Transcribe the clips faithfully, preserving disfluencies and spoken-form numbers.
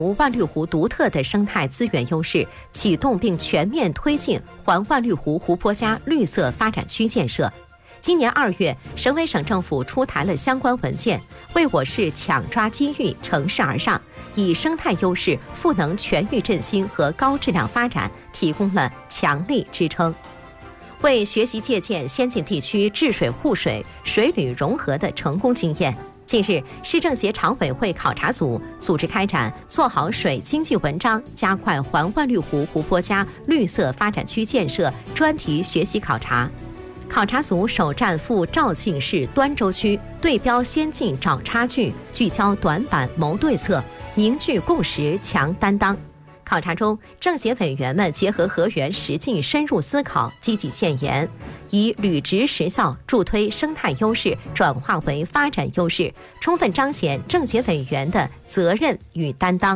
万绿湖独特的生态资源优势，启动并全面推进环万绿湖湖泊加绿色发展区建设。今年二月，省委省政府出台了相关文件，为我市抢抓机遇、乘势而上，以生态优势赋能全域振兴和高质量发展提供了强力支撑。为学习借鉴先进地区治水护水、水旅融合的成功经验，近日，市政协常委会考察组组织开展做好水经济文章，加快环万绿湖湖泊加绿色发展区建设专题学习考察。考察组首站赴肇庆市端州区，对标先进找差距，聚焦短板谋对策，凝聚共识强担当。考察中，政协委员们结合河源实际深入思考，积极建言，以履职实效助推生态优势转化为发展优势，充分彰显政协委员的责任与担当。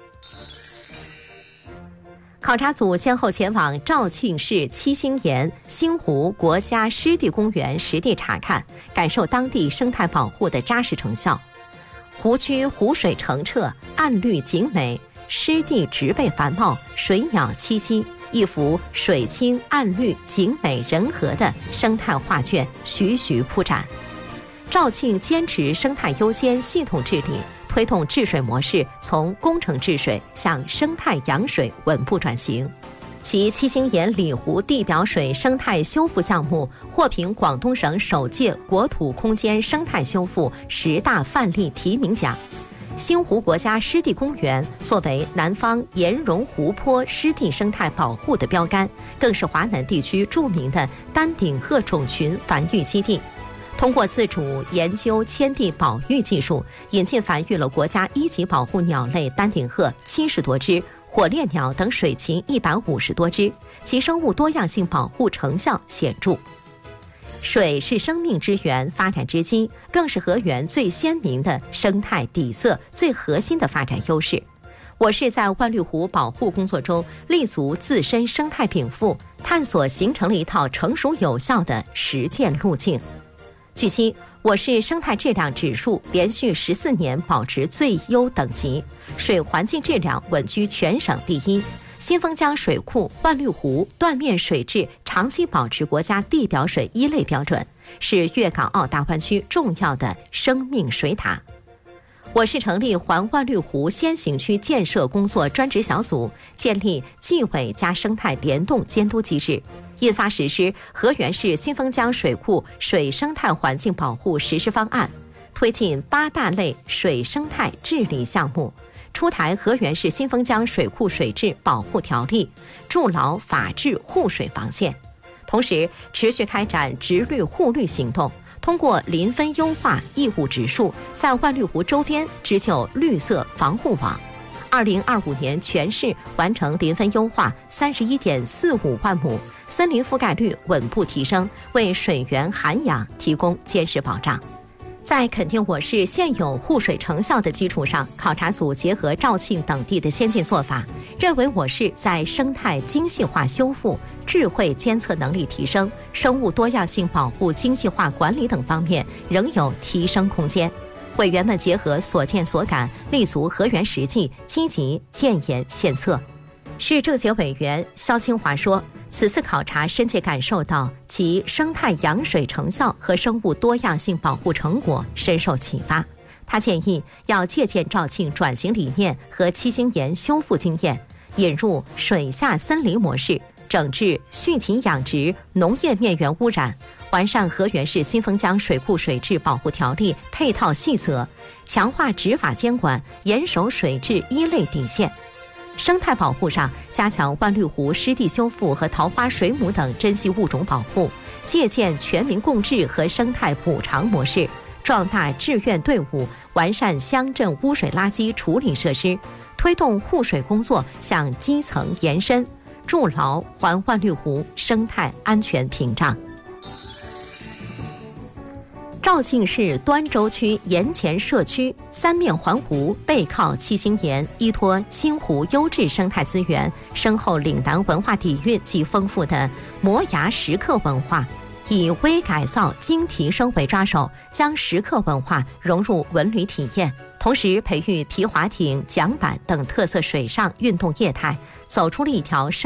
考察组先后前往肇庆市七星岩星湖国家湿地公园实地查看，感受当地生态保护的扎实成效。湖区湖水澄澈，岸绿景美，湿地植被繁茂，水鸟栖息，一幅水清岸绿景美人和的生态画卷徐徐铺展。肇庆坚持生态优先系统治理，推动治水模式从工程治水向生态养水稳步转型。其七星岩里湖地表水生态修复项目获评广东省首届国土空间生态修复十大范例提名奖。星湖国家湿地公园作为南方岩溶湖泊湿地生态保护的标杆，更是华南地区著名的丹顶鹤种群繁育基地。通过自主研究迁地保育技术，引进繁育了国家一级保护鸟类丹顶鹤七十多只、火烈鸟等水禽一百五十多只，其生物多样性保护成效显著。水是生命之源、发展之基，更是河源最鲜明的生态底色、最核心的发展优势。我市在万绿湖保护工作中立足自身生态禀赋，探索形成了一套成熟有效的实践路径。据悉，我市生态质量指数连续十四年保持最优等级，水环境质量稳居全省第一。新丰江水库万绿湖断面水质长期保持国家地表水一类标准，是粤港澳大湾区重要的生命水塔。我市成立环万绿湖先行区建设工作专职小组，建立纪委加生态联动监督机制，印发实施河源市新丰江水库水生态环境保护实施方案，推进八大类水生态治理项目，出台河源市新丰江水库水质保护条例，筑牢法治护水防线。同时，持续开展植绿护绿行动，通过林分优化义务植树，在万绿湖周边织就绿色防护网。二零二五年全市完成林分优化三十一点四五万亩，森林覆盖率稳步提升，为水源涵养提供坚实保障。在肯定我市现有护水成效的基础上，考察组结合肇庆等地的先进做法，认为我市在生态精细化修复、智慧监测能力提升、生物多样性保护精细化管理等方面仍有提升空间。委员们结合所见所感，立足河源实际，积极建言献策。市政协委员肖清华说，此次考察深切感受到其生态养水成效和生物多样性保护成果，深受启发。他建议要借鉴肇庆转型理念和七星岩修复经验，引入水下森林模式，整治畜禽养殖、农业面源污染，完善河源市新丰江水库水质保护条例配套细则，强化执法监管，严守水质一类底线。生态保护上，加强万绿湖湿地修复和桃花水母等珍稀物种保护，借鉴全民共治和生态补偿模式，壮大志愿队伍，完善乡镇污水垃圾处理设施，推动护水工作向基层延伸，筑牢环万绿湖生态安全屏障。肇庆市端州区岩前社区三面环湖，背靠七星岩，依托星湖优质生态资源，深厚岭南文化底蕴及丰富的摩崖石刻文化，以微改造精提升为抓手，将石刻文化融入文旅体验， 同时培育皮划艇、桨板等特色水上运动业态，走出了一条